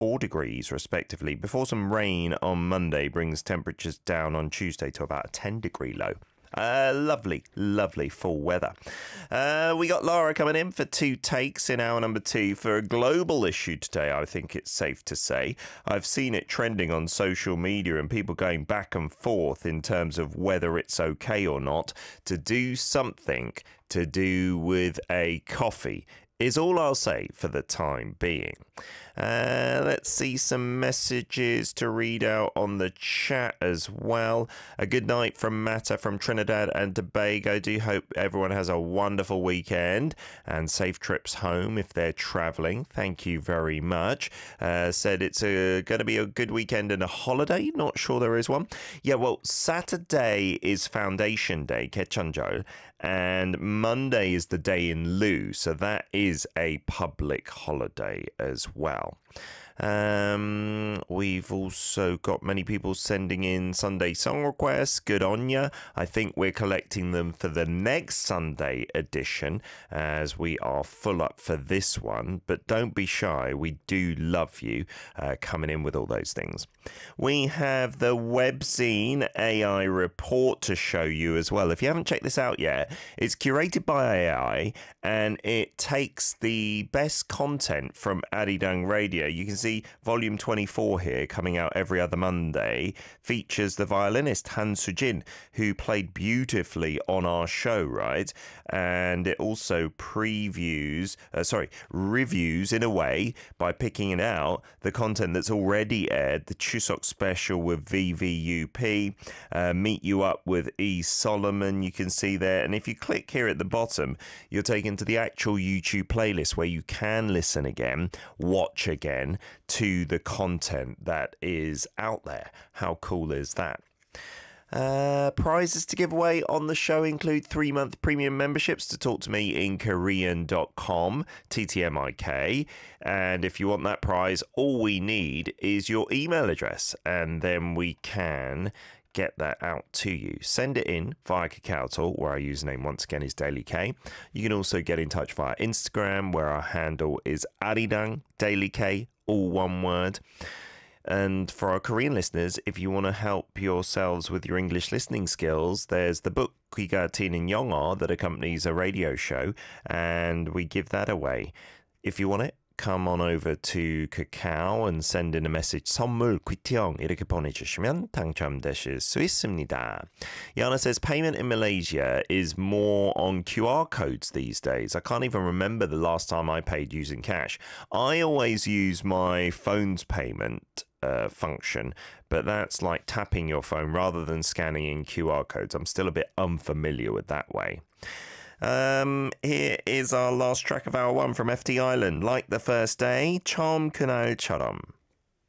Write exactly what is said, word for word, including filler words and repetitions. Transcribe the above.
four degrees, respectively, before some rain on Monday brings temperatures down on Tuesday to about a ten degree low. Uh, lovely, lovely fall weather. Uh, we got Laura coming in for two takes in hour number two for a global issue today, I think it's safe to say. I've seen it trending on social media and people going back and forth in terms of whether it's okay or not to do something to do with a coffee. Is all I'll say for the time being. Uh, let's see some messages to read out on the chat as well. A good night from Matta from Trinidad and Tobago. Do hope everyone has a wonderful weekend and safe trips home if they're travelling. Thank you very much. Uh, said it's going to be a good weekend and a holiday. Not sure there is one. Yeah, well, Saturday is Foundation Day, Kechanjo, and Monday is the day in lieu. So that is a public holiday as well. Um, we've also got many people sending in Sunday song requests. Good on ya. I think we're collecting them for the next Sunday edition as we are full up for this one. But don't be shy. We do love you uh, coming in with all those things. We have the Webzine A I report to show you as well. If you haven't checked this out yet, it's curated by A I and it takes the best content from Arirang Radio. You can see volume twenty-four here, coming out every other Monday, features the violinist Han Sujin, who played beautifully on our show, right? And it also previews, uh, sorry, reviews in a way by picking it out, the content that's already aired, the Chuseok special with V V U P, uh, Meet You Up with E. Solomon, you can see there. And if you click here at the bottom, you're taken to the actual YouTube playlist where you can listen again, watch again, to the content that is out there. How cool is that? Uh, prizes to give away on the show include three-month premium memberships to talk to me in korean dot com, T T M I K. And if you want that prize, all we need is your email address, and then we can get that out to you. Send it in via KakaoTalk, where our username once again is Daily K. You can also get in touch via Instagram, where our handle is Arirang Daily K, all one word. And for our Korean listeners, if you want to help yourselves with your English listening skills, there's the book Kwiga Tinin Yongor that accompanies a radio show, and we give that away. If you want it, come on over to Kakao and send in a message 선물 귀티형 이렇게 보내주시면 당첨되실 수 있습니다. Yana says payment in Malaysia is more on Q R codes these days. I can't even remember the last time I paid using cash. I always use my phone's payment uh, function, but that's like tapping your phone rather than scanning in Q R codes. I'm still a bit unfamiliar with that way. Um, here is our last track of hour one from F T Island. Like the first day, 처음 그날처럼.